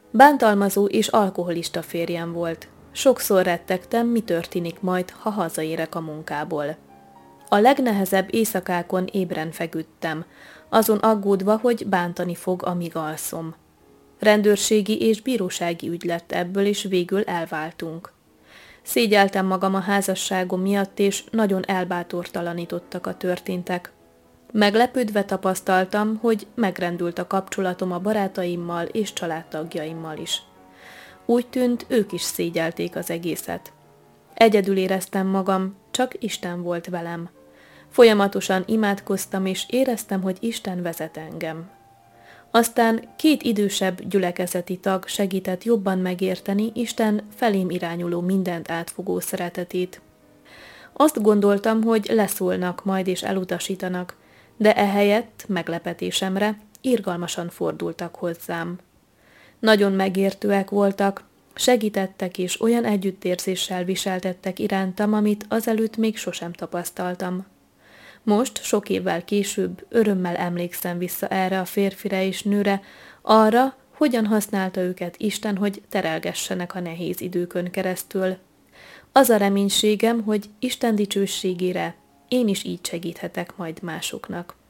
Bántalmazó és alkoholista férjem volt. Sokszor rettegtem, mi történik majd, ha hazaérek a munkából. A legnehezebb éjszakákon ébren feküdtem, azon aggódva, hogy bántani fog, amíg alszom. Rendőrségi és bírósági ügy lett ebből, és végül elváltunk. Szégyeltem magam a házasságom miatt, és nagyon elbátortalanítottak a történtek. Meglepődve tapasztaltam, hogy megrendült a kapcsolatom a barátaimmal és családtagjaimmal is. Úgy tűnt, ők is szégyelték az egészet. Egyedül éreztem magam, csak Isten volt velem. Folyamatosan imádkoztam, és éreztem, hogy Isten vezet engem. Aztán 2 idősebb gyülekezeti tag segített jobban megérteni Isten felém irányuló mindent átfogó szeretetét. Azt gondoltam, hogy leszólnak majd és elutasítanak, de ehelyett, meglepetésemre, irgalmasan fordultak hozzám. Nagyon megértőek voltak, segítettek és olyan együttérzéssel viseltettek irántam, amit azelőtt még sosem tapasztaltam. Most, sok évvel később örömmel emlékszem vissza erre a férfire és nőre, arra, hogyan használta őket Isten, hogy terelgessenek a nehéz időkön keresztül. Az a reménységem, hogy Isten dicsőségére én is így segíthetek majd másoknak.